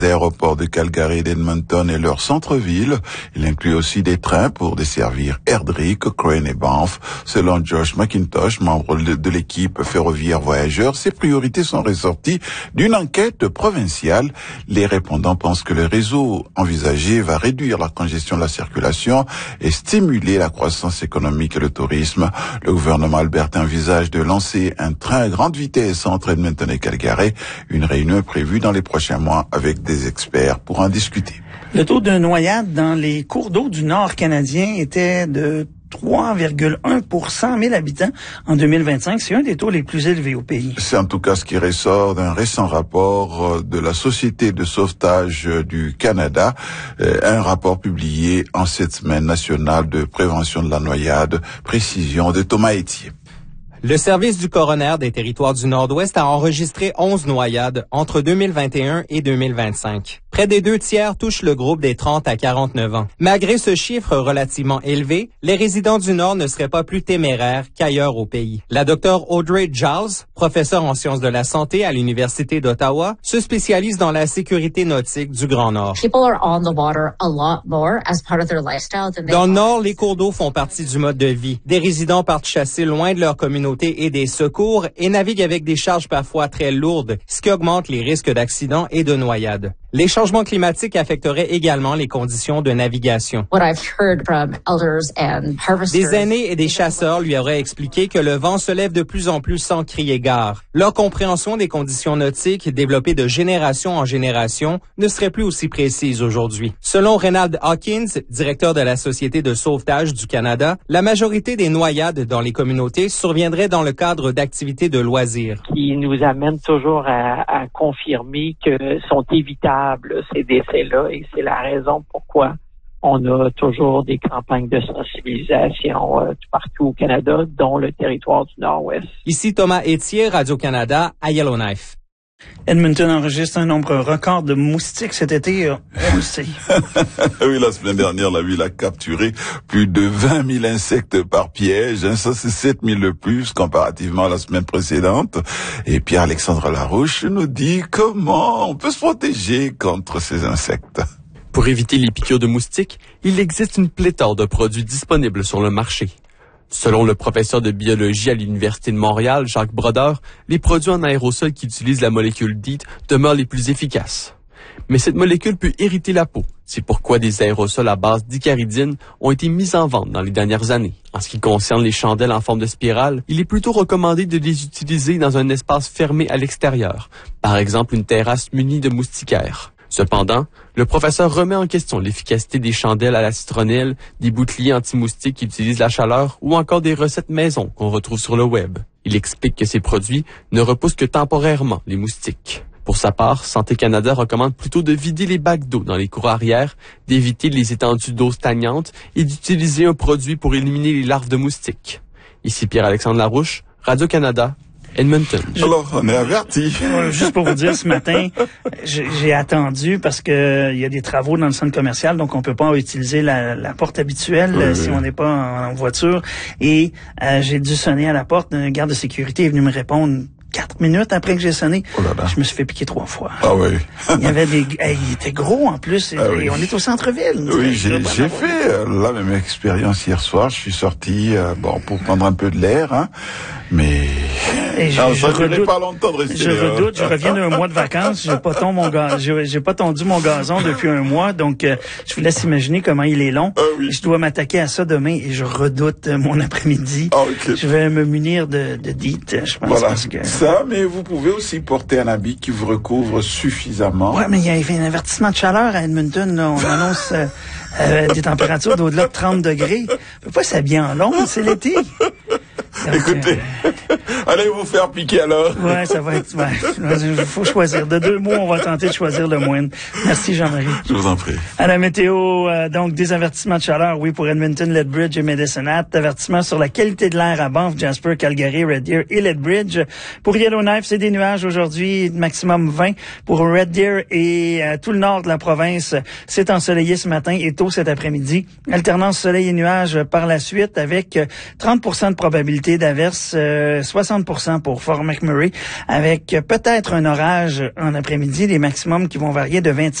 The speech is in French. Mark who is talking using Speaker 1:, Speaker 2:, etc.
Speaker 1: aéroports de Calgary et d'Edmonton et leur centre-ville. Il inclut aussi des trains pour desservir Erdrich, Cochrane et Banff. Selon Josh McIntosh, membre de l'équipe ferroviaire voyageurs, ces priorités sont ressorties d'une enquête provinciale. Les répondants pensent que le réseau envisagé va réduire la congestion de la circulation et stimuler la croissance économique et le tourisme. Le gouvernement albertain envisage de lancer un train à grande vitesse entre Edmonton et Calgary. Une réunion est prévue dans les prochains mois avec des experts pour en discuter.
Speaker 2: Le taux de noyade dans les cours d'eau du Nord canadien était de 3,1 pour 100 000 habitants en 2025. C'est un des taux les plus élevés au pays.
Speaker 1: C'est en tout cas ce qui ressort d'un récent rapport de la Société de sauvetage du Canada, un rapport publié en cette semaine nationale de prévention de la noyade. Précision de Thomas Etier.
Speaker 3: Le service du coroner des territoires du Nord-Ouest a enregistré 11 noyades entre 2021 et 2025. Près des 2/3 touchent le groupe des 30 à 49 ans. Malgré ce chiffre relativement élevé, les résidents du Nord ne seraient pas plus téméraires qu'ailleurs au pays. La docteure Audrey Giles, professeure en sciences de la santé à l'Université d'Ottawa, se spécialise dans la sécurité nautique du Grand Nord. Dans le Nord, les cours d'eau font partie du mode de vie. Des résidents partent chasser loin de leur communauté et des secours et naviguent avec des charges parfois très lourdes, ce qui augmente les risques d'accidents et de noyades. Les changements climatiques affecteraient également les conditions de navigation. Des aînés et des chasseurs lui auraient expliqué que le vent se lève de plus en plus sans crier gare. Leur compréhension des conditions nautiques, développée de génération en génération, ne serait plus aussi précise aujourd'hui. Selon Reynald Hawkins, directeur de la Société de sauvetage du Canada, la majorité des noyades dans les communautés surviendraient dans le cadre d'activités de loisirs.
Speaker 4: Qui nous amène toujours à confirmer que sont évitables ces décès-là, et c'est la raison pourquoi on a toujours des campagnes de sensibilisation partout au Canada, dont le territoire du Nord-Ouest.
Speaker 3: Ici Thomas Etier, Radio-Canada, à Yellowknife.
Speaker 2: Edmonton enregistre un nombre record de moustiques cet été, on le sait.
Speaker 1: Oui, la semaine dernière, la ville a capturé plus de 20 000 insectes par piège. Ça, c'est 7 000 de plus comparativement à la semaine précédente. Et Pierre-Alexandre Larouche nous dit comment on peut se protéger contre ces insectes.
Speaker 5: Pour éviter les piqûres de moustiques, il existe une pléthore de produits disponibles sur le marché. Selon le professeur de biologie à l'Université de Montréal, Jacques Brodeur, les produits en aérosol qui utilisent la molécule DEET demeurent les plus efficaces. Mais cette molécule peut irriter la peau. C'est pourquoi des aérosols à base d'icaridine ont été mis en vente dans les dernières années. En ce qui concerne les chandelles en forme de spirale, il est plutôt recommandé de les utiliser dans un espace fermé à l'extérieur, par exemple une terrasse munie de moustiquaires. Cependant, le professeur remet en question l'efficacité des chandelles à la citronnelle, des boucliers anti-moustiques qui utilisent la chaleur ou encore des recettes maison qu'on retrouve sur le web. Il explique que ces produits ne repoussent que temporairement les moustiques. Pour sa part, Santé Canada recommande plutôt de vider les bacs d'eau dans les cours arrière, d'éviter les étendues d'eau stagnantes et d'utiliser un produit pour éliminer les larves de moustiques. Ici Pierre-Alexandre Larouche, Radio-Canada, Edmonton.
Speaker 1: Alors, on est averti.
Speaker 2: Juste pour vous dire, ce matin, j'ai attendu parce que il y a des travaux dans le centre commercial, donc on peut pas utiliser la porte habituelle si on n'est pas en voiture. Et j'ai dû sonner à la porte. Un garde de sécurité est venu me répondre 4 minutes après que j'ai sonné.
Speaker 1: Oh là là.
Speaker 2: Je me suis fait piquer 3 fois.
Speaker 1: Ah oui.
Speaker 2: Il y avait il était gros en plus.
Speaker 1: Ah oui.
Speaker 2: Et on est au centre-ville.
Speaker 1: Oui, j'ai fait la même expérience hier soir. Je suis sorti pour prendre un peu de l'air, hein. Mais
Speaker 2: je redoute
Speaker 1: pas longtemps de rester.
Speaker 2: Je redoute. Je reviens d'un mois de vacances. J'ai pas tondu mon gazon depuis un mois. Donc, je vous laisse imaginer comment il est long.
Speaker 1: Ah oui.
Speaker 2: Je dois m'attaquer à ça demain et je redoute mon après-midi.
Speaker 1: Ah, okay.
Speaker 2: Je vais me munir de DEET, je pense.
Speaker 1: Voilà.
Speaker 2: Parce que
Speaker 1: ça, mais vous pouvez aussi porter un habit qui vous recouvre suffisamment.
Speaker 2: Ouais, mais il y a un avertissement de chaleur à Edmonton, là. On annonce des températures d'au-delà de 30 degrés. On peut pas s'habiller en long, c'est l'été. Donc,
Speaker 1: écoutez, allez vous faire piquer alors.
Speaker 2: Ouais, ça va être... Il faut choisir. De 2 mots, on va tenter de choisir le moindre. Merci Jean-Marie.
Speaker 1: Je vous en prie.
Speaker 2: À la météo, donc des avertissements de chaleur, oui, pour Edmonton, Lethbridge et Medicine Hat. Avertissement sur la qualité de l'air à Banff, Jasper, Calgary, Red Deer et Lethbridge. Pour Yellowknife, c'est des nuages aujourd'hui, maximum 20. Pour Red Deer et tout le nord de la province, c'est ensoleillé ce matin et tôt cet après-midi. Alternance soleil et nuages par la suite avec 30% de probabilité possibilité d'averse 60% pour Fort McMurray, avec peut-être un orage en après-midi, les maximums qui vont varier de 25